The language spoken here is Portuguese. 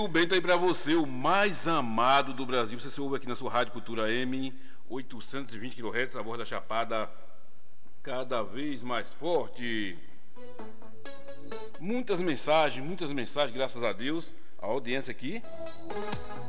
Muito bem, tá aí pra você, o mais amado do Brasil. Você se ouve aqui na sua Rádio Cultura M, 820 kHz, a voz da Chapada, cada vez mais forte. Muitas mensagens, graças a Deus. A audiência aqui